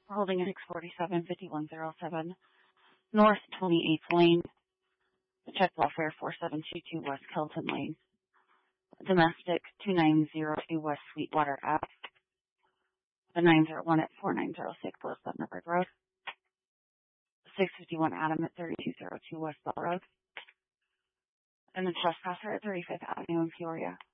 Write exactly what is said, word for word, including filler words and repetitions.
Holding at six forty-seven fifty-one oh seven North twenty-eighth Lane. Check welfare four seven two two West Kelton Lane. Domestic two nine zero two West Sweetwater Ave. The nine zero one at four nine zero six West Thunderbird Road. six fifty-one Adam at thirty-two oh two West Bell Road. And the trespasser at thirty-fifth Avenue in Peoria.